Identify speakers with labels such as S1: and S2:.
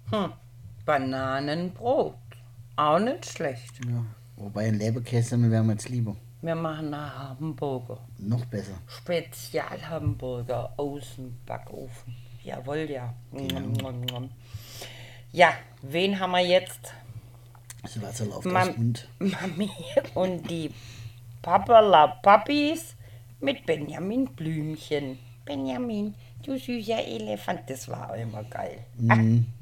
S1: Bananenbrot. Auch nicht schlecht.
S2: Ja. Wobei ein Leberkäse wäre mir jetzt lieber.
S1: Wir machen einen Hamburger.
S2: Noch besser.
S1: Spezialhamburger aus dem Backofen. Jawohl, ja.
S2: Genau.
S1: Ja, wen haben wir jetzt?
S2: Das Wasser läuft aus
S1: Mam
S2: dem Mund.
S1: Mami und die Papala Papis mit Benjamin Blümchen. Benjamin, du süßer Elefant, das war immer geil.